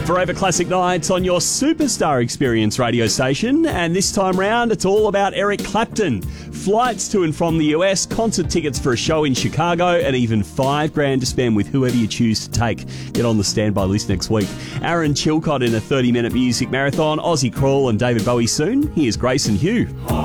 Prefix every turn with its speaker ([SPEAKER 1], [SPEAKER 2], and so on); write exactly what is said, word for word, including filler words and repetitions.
[SPEAKER 1] Forever Classic Nights on your Superstar Experience radio station, and this time round it's all about Eric Clapton. Flights to and from the U S, concert tickets for a show in Chicago, and even five grand to spend with whoever you choose to take. Get on the standby list next week. Aaron Chilcott in a thirty minute music marathon, Ozzy Crawl and David Bowie soon. Here's Grace and Hugh.